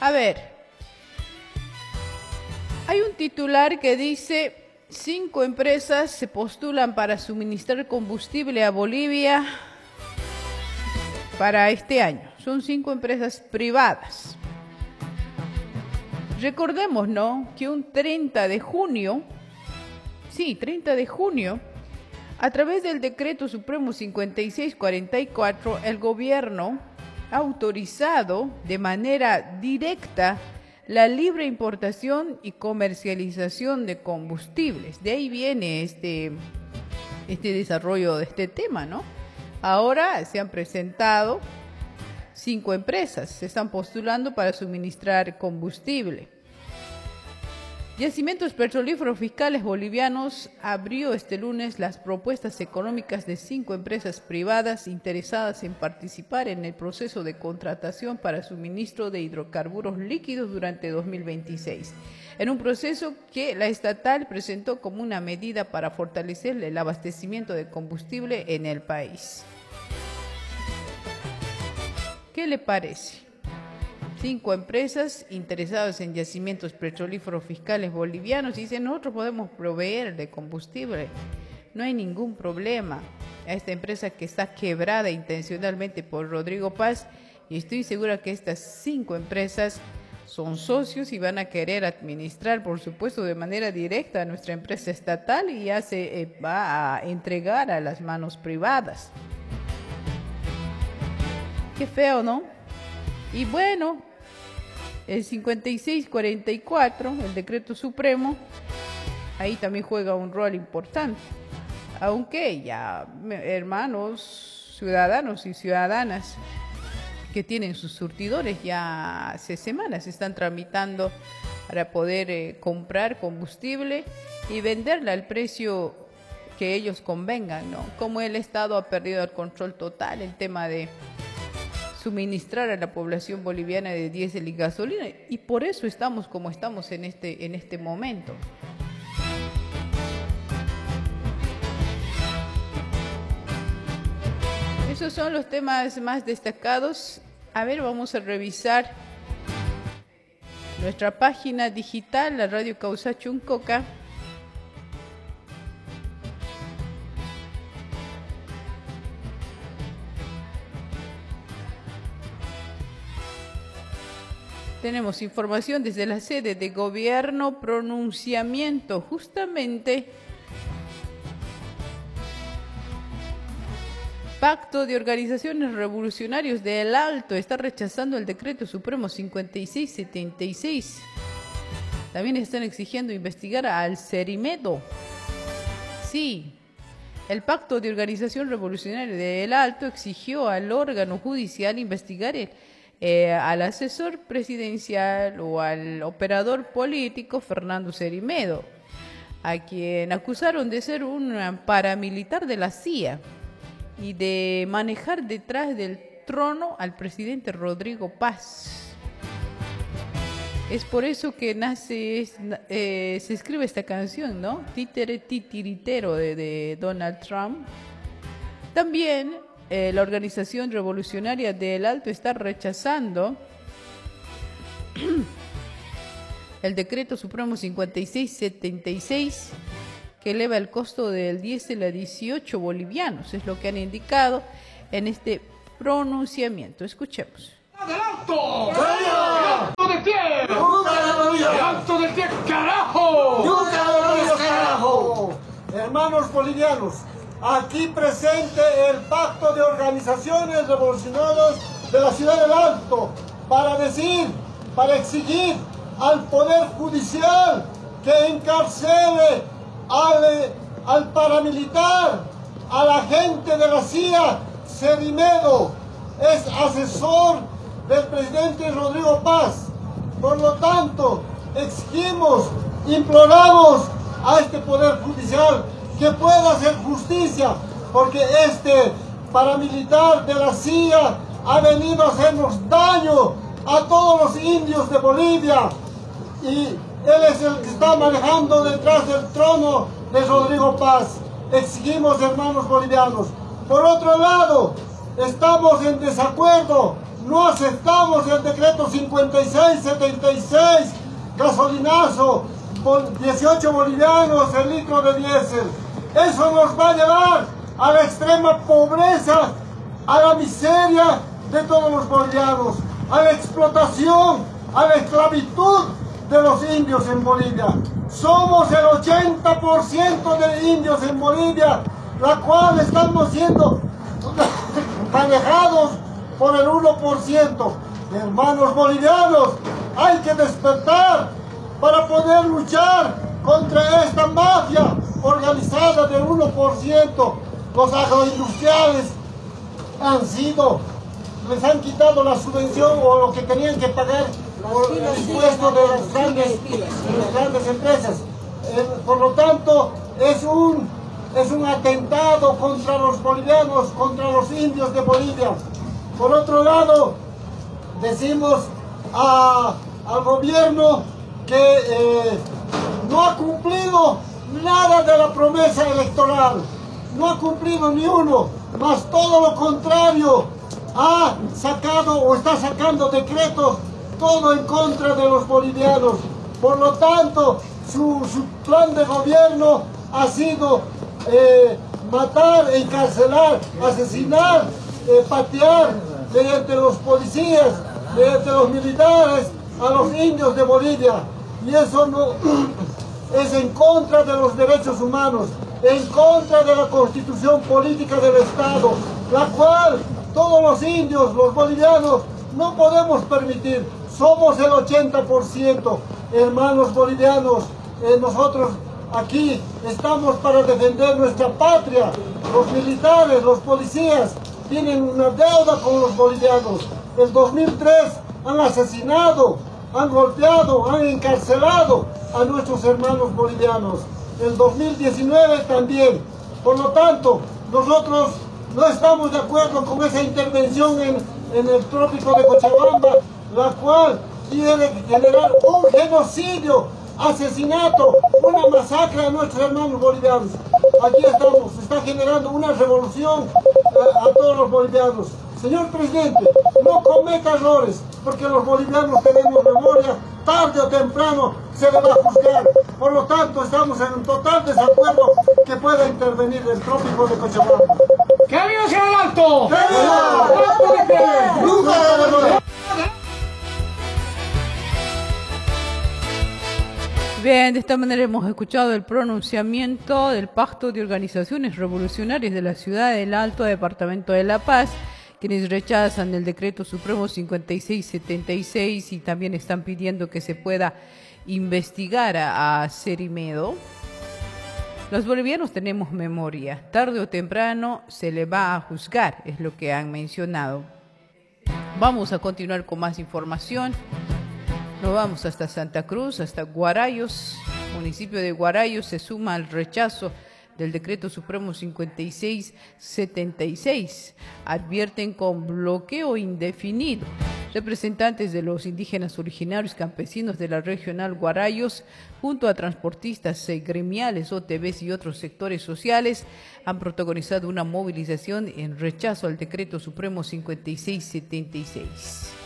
A ver, hay un titular que dice: 5 empresas se postulan para suministrar combustible a Bolivia para este año. Son 5 empresas privadas. Recordemos, ¿no?, que un 30 de junio, a través del Decreto Supremo 5644, el gobierno ha autorizado de manera directa la libre importación y comercialización de combustibles. De ahí viene este desarrollo de este tema, ¿no? Ahora se han presentado 5 empresas, se están postulando para suministrar combustible. Yacimientos Petrolíferos Fiscales Bolivianos abrió este lunes las propuestas económicas de 5 empresas privadas interesadas en participar en el proceso de contratación para suministro de hidrocarburos líquidos durante 2026, en un proceso que la estatal presentó como una medida para fortalecer el abastecimiento de combustible en el país. ¿Qué le parece? 5 empresas interesadas en yacimientos petrolíferos fiscales bolivianos dicen: nosotros podemos proveer de combustible, no hay ningún problema. A esta empresa que está quebrada intencionalmente por Rodrigo Paz, y estoy segura que estas 5 empresas son socios y van a querer administrar, por supuesto, de manera directa a nuestra empresa estatal, y ya se va a entregar a las manos privadas. Qué feo, ¿no? Y bueno, el 5644, el decreto supremo, ahí también juega un rol importante. Aunque ya, hermanos, ciudadanos y ciudadanas que tienen sus surtidores, ya hace semanas están tramitando para poder comprar combustible y venderla al precio que ellos convengan, ¿no? Como el Estado ha perdido el control total, el tema de suministrar a la población boliviana de diésel y gasolina, y por eso estamos como estamos en este momento. Esos son los temas más destacados. A ver, vamos a revisar nuestra página digital, la Radio Causa Chuncoca. Tenemos información desde la sede de gobierno, pronunciamiento justamente. Pacto de Organizaciones Revolucionarios del Alto está rechazando el decreto supremo 5676. También están exigiendo investigar al Cerimedo. Sí, el Pacto de Organización Revolucionaria del Alto exigió al órgano judicial investigar al asesor presidencial o al operador político Fernando Cerimedo, a quien acusaron de ser un paramilitar de la CIA y de manejar detrás del trono al presidente Rodrigo Paz. Es por eso que se escribe esta canción, ¿no? Títere titiritero de Donald Trump. También la Organización Revolucionaria del Alto está rechazando el decreto supremo 5676 que eleva el costo del diésel a 18 bolivianos. Es lo que han indicado en este pronunciamiento. Escuchemos. ¡Del alto! ¡El alto de pie! ¡El alto de pie, carajo! ¡Carajo! Hermanos bolivianos, aquí presente el Pacto de Organizaciones Revolucionarias de la Ciudad del Alto para exigir al Poder Judicial que encarcele al paramilitar, al agente de la CIA, Cerimedo, es asesor del presidente Rodrigo Paz. Por lo tanto, exigimos, imploramos a este Poder Judicial que pueda hacer justicia, porque este paramilitar de la CIA ha venido a hacernos daño a todos los indios de Bolivia, y él es el que está manejando detrás del trono de Rodrigo Paz. Exigimos, hermanos bolivianos. Por otro lado, estamos en desacuerdo No aceptamos el decreto 5676, gasolinazo, 18 bolivianos el litro de diésel. Eso nos va a llevar a la extrema pobreza, a la miseria de todos los bolivianos, a la explotación, a la esclavitud de los indios en Bolivia. Somos el 80% de indios en Bolivia, la cual estamos siendo manejados por el 1%. Hermanos bolivianos, hay que despertar para poder luchar contra esta mafia organizada del 1%. Los agroindustriales les han quitado la subvención o lo que tenían que pagar por el impuesto de las grandes empresas. Por lo tanto, es un atentado contra los bolivianos, contra los indios de Bolivia. Por otro lado, decimos al gobierno que no ha cumplido nada de la promesa electoral, no ha cumplido ni uno, más todo lo contrario, ha sacado o está sacando decretos todo en contra de los bolivianos. Por lo tanto, su plan de gobierno ha sido matar, encarcelar, asesinar, patear mediante los policías, mediante los militares a los indios de Bolivia. Y eso no es en contra de los derechos humanos, en contra de la constitución política del Estado, la cual todos los indios, los bolivianos, no podemos permitir. Somos el 80%, hermanos bolivianos. Nosotros aquí estamos para defender nuestra patria. Los militares, los policías tienen una deuda con los bolivianos. En 2003 han asesinado, han golpeado, han encarcelado a nuestros hermanos bolivianos. En 2019 también. Por lo tanto, nosotros no estamos de acuerdo con esa intervención en el trópico de Cochabamba, la cual quiere generar un genocidio, asesinato, una masacre a nuestros hermanos bolivianos. Aquí estamos, se está generando una revolución a todos los bolivianos. Señor presidente, no cometa errores, porque los bolivianos tenemos memoria, tarde o temprano se le va a juzgar. Por lo tanto, estamos en un total desacuerdo que pueda intervenir el trópico de Cochabamba. ¡Que viva Ciudad del Alto! ¡Que viva! ¡Alto de pie! ¡Nunca la demora! Bien, de esta manera hemos escuchado el pronunciamiento del Pacto de Organizaciones Revolucionarias de la Ciudad del Alto, Departamento de La Paz, quienes rechazan el Decreto Supremo 5676 y también están pidiendo que se pueda investigar a Cerimedo. Los bolivianos tenemos memoria, tarde o temprano se le va a juzgar, es lo que han mencionado. Vamos a continuar con más información. Nos vamos hasta Santa Cruz, hasta Guarayos. El municipio de Guarayos se suma al rechazo del Decreto Supremo 5676. Advierten con bloqueo indefinido. Representantes de los indígenas originarios campesinos de la regional Guarayos, junto a transportistas gremiales, OTBs y otros sectores sociales, han protagonizado una movilización en rechazo al Decreto Supremo 5676.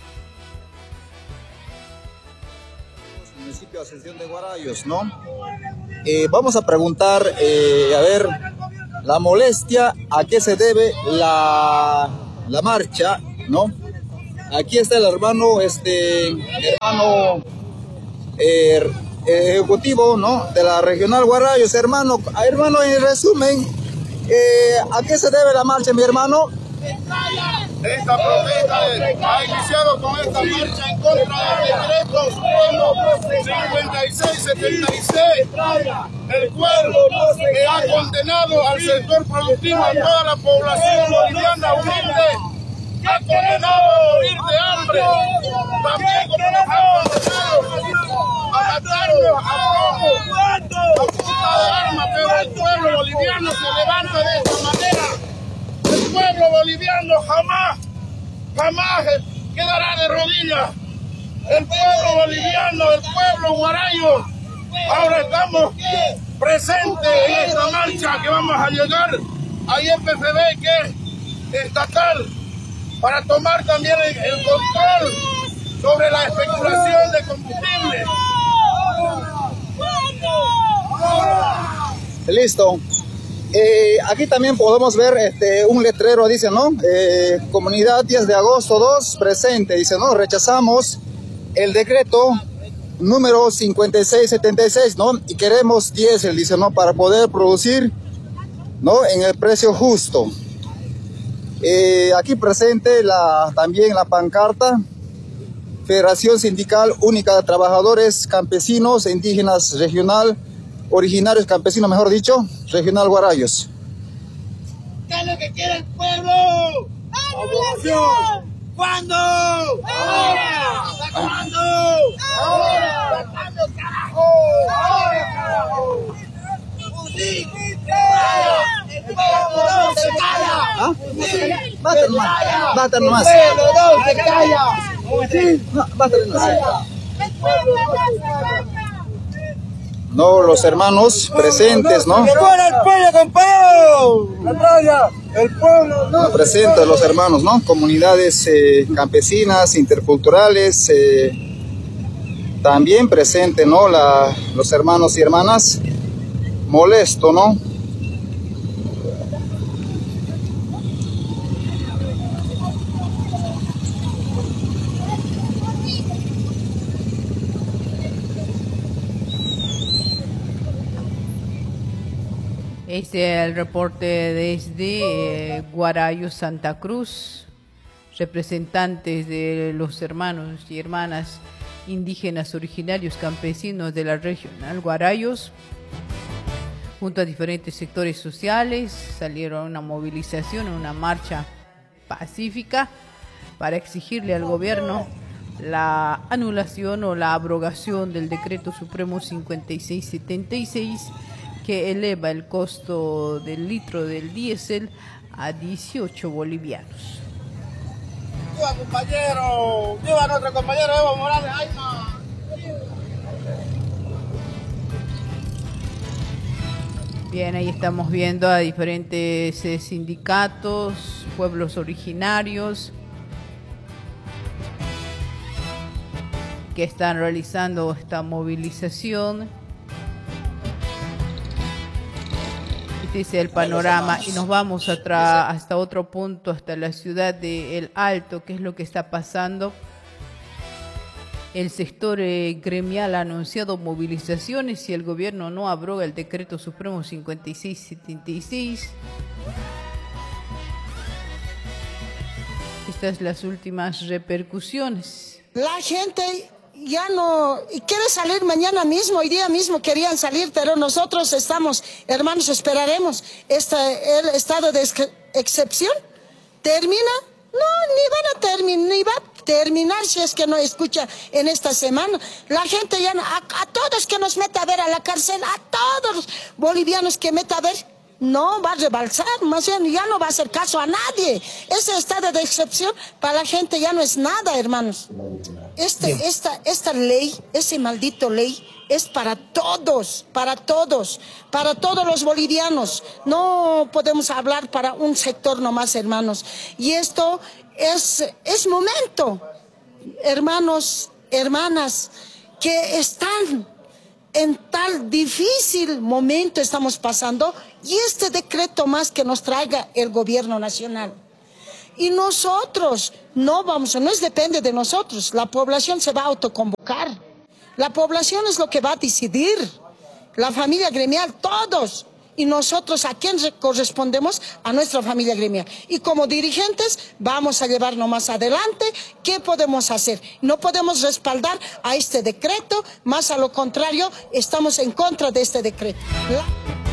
Municipio de Ascensión de Guarayos, ¿no? Vamos a preguntar, a ver, la molestia, ¿a qué se debe la marcha, ¿no? Aquí está el hermano, ejecutivo, ¿no? De la regional Guarayos, hermano, en resumen, ¿a qué se debe la marcha, mi hermano? Esta protesta ha iniciado con esta marcha en contra del decreto Supremo 5676, el cual que ha condenado al sector productivo, a toda la población boliviana humilde, ha condenado a morir de hambre, también como nos ha condenado a matarnos a plomo, a punta de arma, pero el pueblo boliviano se levanta de esta manera. El pueblo boliviano jamás quedará de rodillas. El pueblo boliviano, el pueblo guarayo, ahora estamos presentes en esta marcha que vamos a llegar a IPFB, que es estatal, para tomar también el control sobre la especulación de combustible. Listo. Aquí también podemos ver un letrero, dice, ¿no? Comunidad 10 de agosto 2, presente, dice, ¿no? Rechazamos el decreto número 5676, ¿no? Y queremos diésel, dice, ¿no? Para poder producir, ¿no? En el precio justo. Aquí presente también la pancarta, Federación Sindical Única de Trabajadores Campesinos e Indígenas Regional, originarios campesinos, mejor dicho, Regional Guarayos. ¿Qué es lo que quiere el pueblo? ¡Abolición! ¿Cuándo? ¡Ahora! ¿Cuándo? ¡Ahora! ¿Cuándo, carajo? ¡Ahora, carajo! ¡El pueblo no se calla! ¿Ah? Basta nomás. ¡El pueblo no se calla! No, basta nomás. ¡El pueblo no se calla! No, los hermanos presentes, ¿no? ¡Fuera el pueblo, compañero! ¡La tralla! ¡El pueblo No, presentes los hermanos, ¿no? Comunidades campesinas, interculturales, también presente, ¿no? Los hermanos y hermanas, molesto, ¿no? Este es el reporte desde Guarayo, Santa Cruz. Representantes de los hermanos y hermanas indígenas originarios campesinos de la regional Guarayos, junto a diferentes sectores sociales, salieron a una movilización, a una marcha pacífica para exigirle al gobierno la anulación o la abrogación del Decreto Supremo 5676, que eleva el costo del litro del diésel a 18 bolivianos. ¡Viva, compañero! ¡Viva nuestro compañero Evo Morales! ¡Ayma! Bien, ahí estamos viendo a diferentes sindicatos, pueblos originarios que están realizando esta movilización. Este es el panorama y nos vamos hasta otro punto, hasta la ciudad de El Alto. ¿Qué es lo que está pasando? El sector gremial ha anunciado movilizaciones si el gobierno no abroga el Decreto Supremo 5676. Estas son las últimas repercusiones. La gente ya no quiere salir mañana mismo, hoy día mismo querían salir, pero nosotros estamos, hermanos, esperaremos. El estado de excepción termina, ni va a terminar si es que no escucha en esta semana. La gente ya, a todos que nos meta a ver a la cárcel, a todos los bolivianos que meta a ver, no va a rebalsar, más bien ya no va a hacer caso a nadie. Ese estado de excepción para la gente ya no es nada, hermanos. Esta ley, ese maldito ley, es para todos los bolivianos. No podemos hablar para un sector nomás, hermanos. Y esto es momento, hermanos, hermanas, que están en tal difícil momento estamos pasando, y este decreto más que nos traiga el gobierno nacional. Y nosotros no depende de nosotros, la población se va a autoconvocar, la población es lo que va a decidir, la familia gremial, todos. Y nosotros, ¿a quién correspondemos? A nuestra familia gremial. Y como dirigentes vamos a llevarnos más adelante. ¿Qué podemos hacer? No podemos respaldar a este decreto, más a lo contrario, estamos en contra de este decreto.